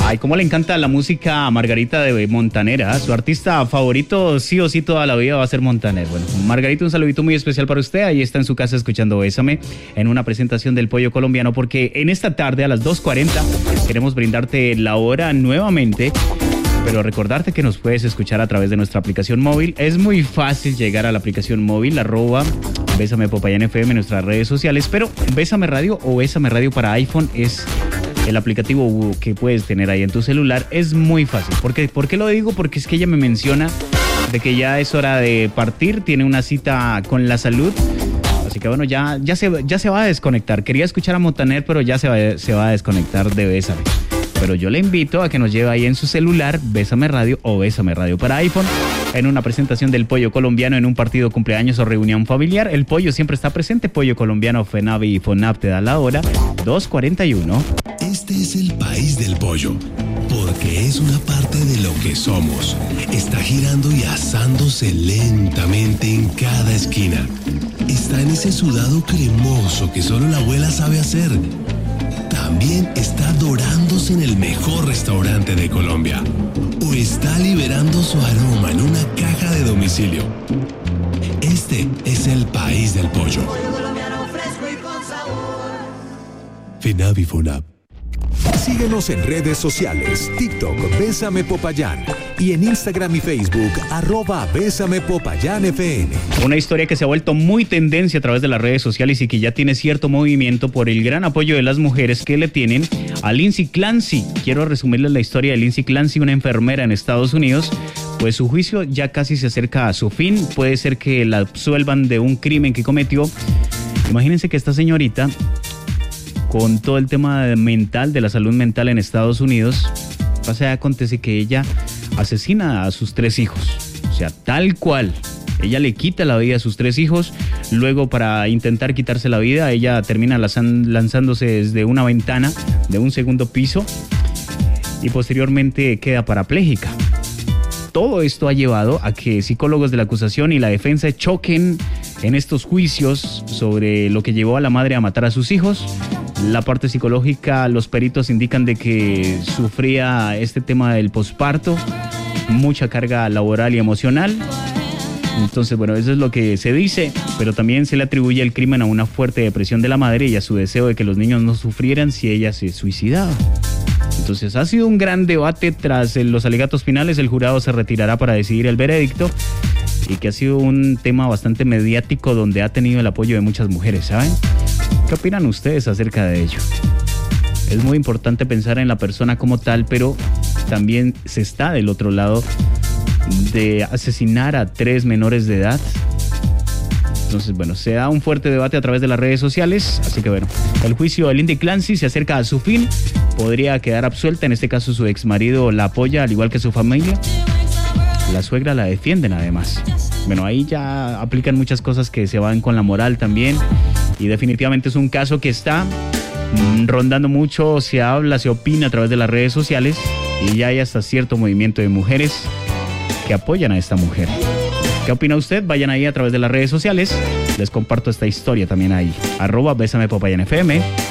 Ay, cómo le encanta la música a Margarita de Montaner. Su artista favorito sí o sí toda la vida va a ser Montaner. Bueno, Margarita, un saludito muy especial para usted. Ahí está en su casa escuchando Bésame en una presentación del Pollo Colombiano, porque en esta tarde a las 2:40 queremos brindarte la hora nuevamente. Pero recordarte que nos puedes escuchar a través de nuestra aplicación móvil. Es muy fácil llegar a la aplicación móvil, @Bésame Popayán FM en nuestras redes sociales. Pero Bésame Radio o Bésame Radio para iPhone es el aplicativo que puedes tener ahí en tu celular. Es muy fácil. ¿Por qué lo digo? Porque es que ella me menciona de que ya es hora de partir. Tiene una cita con la salud. Así que bueno, ya se va a desconectar. Quería escuchar a Montaner, pero ya se va a desconectar de Bésame. Pero yo le invito a que nos lleve ahí en su celular Bésame Radio o Bésame Radio para iPhone en una presentación del Pollo Colombiano en un partido, cumpleaños o reunión familiar. El Pollo siempre está presente. Pollo Colombiano, FENAVI y FONAP te da la hora 2:41. Este es el país del pollo, porque es una parte de lo que somos. Está girando y asándose lentamente en cada esquina. Está en ese sudado cremoso que solo la abuela sabe hacer. También está dorándose en el mejor restaurante de Colombia. O está liberando su aroma en una caja de domicilio. Este es el país del pollo. FENAVI FONAP. Síguenos en redes sociales, TikTok, Bésame Popayán, y en Instagram y Facebook, @Bésame Popayán FM. Una historia que se ha vuelto muy tendencia a través de las redes sociales y que ya tiene cierto movimiento por el gran apoyo de las mujeres que le tienen a Lindsay Clancy. Quiero resumirles la historia de Lindsay Clancy, una enfermera en Estados Unidos. Pues su juicio ya casi se acerca a su fin. Puede ser que la absuelvan de un crimen que cometió. Imagínense que esta señorita, con todo el tema mental, de la salud mental en Estados Unidos, acontece que ella asesina a sus 3 hijos. O sea, tal cual. Ella le quita la vida a sus 3 hijos. Luego, para intentar quitarse la vida, ella termina lanzándose desde una ventana de un segundo piso y posteriormente queda parapléjica. Todo esto ha llevado a que psicólogos de la acusación y la defensa choquen en estos juicios sobre lo que llevó a la madre a matar a sus hijos. La parte psicológica, los peritos indican de que sufría este tema del posparto, mucha carga laboral y emocional. Entonces, bueno, eso es lo que se dice, pero también se le atribuye el crimen a una fuerte depresión de la madre y a su deseo de que los niños no sufrieran si ella se suicidaba. Entonces, ha sido un gran debate. Tras los alegatos finales, el jurado se retirará para decidir el veredicto, y que ha sido un tema bastante mediático donde ha tenido el apoyo de muchas mujeres, ¿saben? ¿Qué opinan ustedes acerca de ello? Es muy importante pensar en la persona como tal, pero también se está del otro lado de asesinar a 3 menores de edad. Entonces, bueno, se da un fuerte debate a través de las redes sociales. Así que, bueno, el juicio de Lindsay Clancy se acerca a su fin. Podría quedar absuelta. En este caso, su exmarido la apoya, al igual que su familia. La suegra la defienden, además. Bueno, ahí ya aplican muchas cosas que se van con la moral también. Y definitivamente es un caso que está rondando mucho. Se habla, se opina a través de las redes sociales. Y ya hay hasta cierto movimiento de mujeres que apoyan a esta mujer. ¿Qué opina usted? Vayan ahí a través de las redes sociales. Les comparto esta historia también ahí. @Bésame Popayán FM.